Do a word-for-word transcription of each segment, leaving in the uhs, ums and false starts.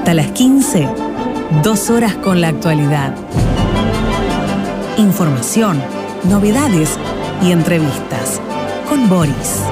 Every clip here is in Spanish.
Hasta las quince, dos horas con la actualidad. Información, novedades y entrevistas con Boris.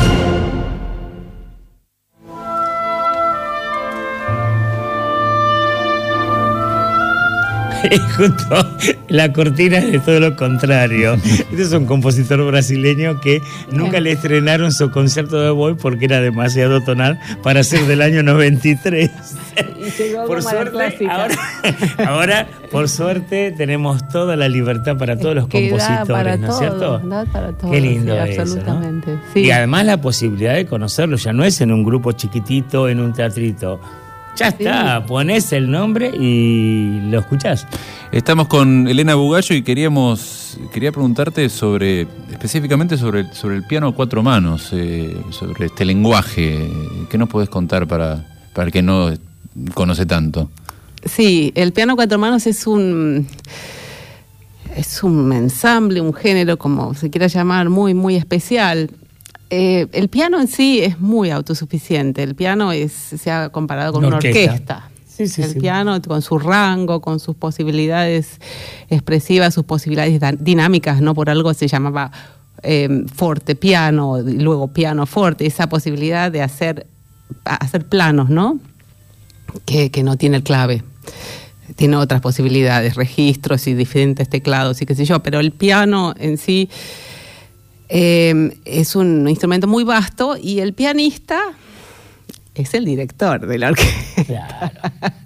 Justo la cortina es de todo lo contrario. Este es un compositor brasileño que nunca le estrenaron su concierto de Boy porque era demasiado tonal para ser del año noventa y tres. Y llegó por como suerte, ahora, ahora, por suerte, tenemos toda la libertad para todos los que compositores, para ¿no es todo, cierto? Da para todo, qué lindo sí, eso, absolutamente. ¿no? Sí. Y además la posibilidad de conocerlo, ya no es en un grupo chiquitito, en un teatrito. Ya está, sí. Ponés el nombre y lo escuchás. Estamos con Elena Bugallo y queríamos quería preguntarte sobre específicamente sobre, sobre el piano a cuatro manos, eh, sobre este lenguaje. ¿Qué nos podés contar para, para el que no conoce tanto? Sí, el piano a cuatro manos es un es un ensamble, un género, como se quiera llamar, muy, muy especial. Eh, el piano en sí es muy autosuficiente. El piano es, se ha comparado con una, una orquesta. orquesta. Sí, sí, el sí. piano con su rango, con sus posibilidades expresivas, sus posibilidades dinámicas, no por algo se llamaba eh, forte piano, y luego piano forte, esa posibilidad de hacer, hacer planos, ¿no? Que, que no tiene el clave. Tiene otras posibilidades, registros y diferentes teclados y qué sé yo, pero el piano en sí eh, es un instrumento muy vasto y el pianista es el director de la orquesta. Claro.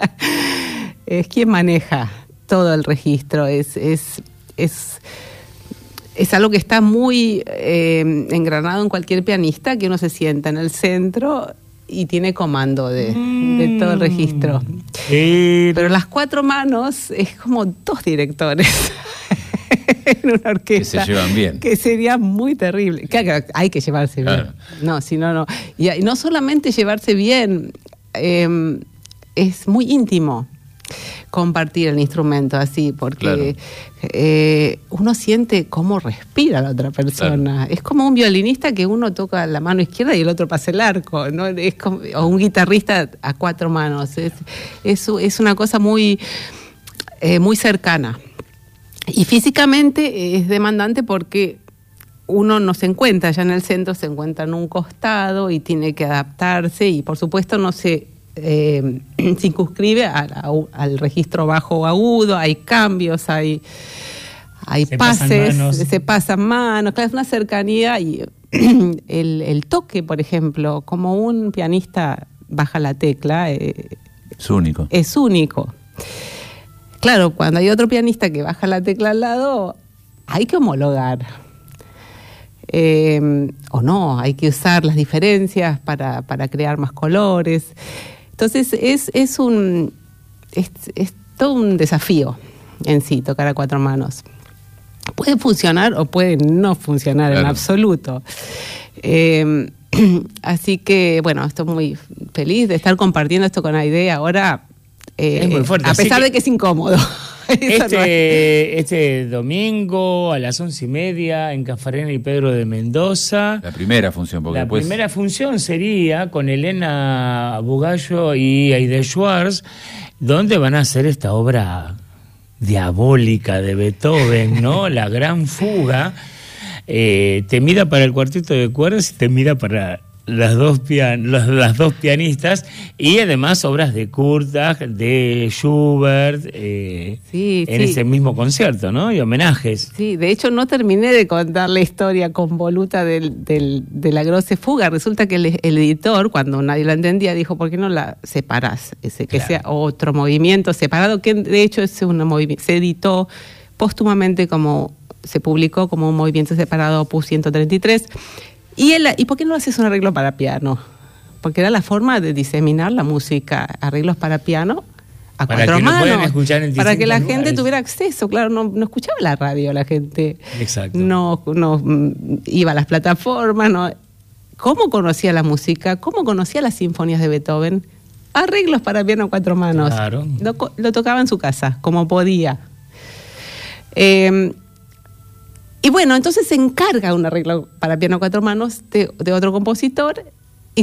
Es quien maneja todo el registro, es, es, es, es algo que está muy eh, engranado en cualquier pianista, que uno se sienta en el centro y tiene comando de, de todo el registro. Sí. Pero las cuatro manos es como dos directores en una orquesta. Que se llevan bien. Que sería muy terrible. Claro, hay que llevarse bien. Claro. No, si no, no. Y, y no solamente llevarse bien, eh, es muy íntimo compartir el instrumento así, porque claro. eh, uno siente cómo respira la otra persona. Claro. Es como un violinista que uno toca la mano izquierda y el otro pasa el arco, ¿no? Es como, o un guitarrista a cuatro manos. Es, es, es una cosa muy, eh, muy cercana. Y físicamente es demandante porque uno no se encuentra ya en el centro, se encuentra en un costado y tiene que adaptarse y por supuesto no se eh, circunscribe a, a, al registro bajo o agudo, hay cambios, hay, hay se pases, pasan se pasan manos, claro, es una cercanía y el, el toque, por ejemplo, como un pianista baja la tecla, eh, es único. Es único. Claro, cuando hay otro pianista que baja la tecla al lado, hay que homologar. Eh, o no, hay que usar las diferencias para, para crear más colores. Entonces es, es, un, es, es todo un desafío en sí, tocar a cuatro manos. Puede funcionar o puede no funcionar claro. en absoluto. Eh, así que, bueno, estoy muy feliz de estar compartiendo esto con Aide ahora. Eh, es muy fuerte. A pesar que de que es incómodo. Este, este domingo a las once y media en Cafarena y Pedro de Mendoza. La primera función. Porque la después... primera función sería con Elena Bugallo y Aide Schwartz, donde van a hacer esta obra diabólica de Beethoven, ¿no? La Gran Fuga. Eh, temida para el cuarteto de cuerdas y temida para las dos, pian- las, las dos pianistas, y además obras de Kurtág, de Schubert, eh, sí, en sí. ese mismo concierto, ¿no? Y homenajes. Sí, de hecho no terminé de contar la historia convoluta del, del, de la Grosse Fuga. Resulta que el, el editor, cuando nadie la entendía, dijo, ¿por qué no la separás? Ese, que claro. sea otro movimiento separado, que de hecho es un movimiento, se editó póstumamente como, se publicó como un movimiento separado, Opus ciento treinta y tres. ¿Y, él, ¿Y por qué no haces un arreglo para piano? Porque era la forma de diseminar la música, arreglos para piano a para cuatro manos, para que la lugares. gente tuviera acceso. Claro, no, no escuchaba la radio, la gente Exacto. no, no iba a las plataformas. No. ¿Cómo conocía la música? ¿Cómo conocía las sinfonías de Beethoven? Arreglos para piano a cuatro manos. Claro. Lo, lo tocaba en su casa, como podía. Eh, Y bueno, entonces se encarga un arreglo para piano a cuatro manos de, de otro compositor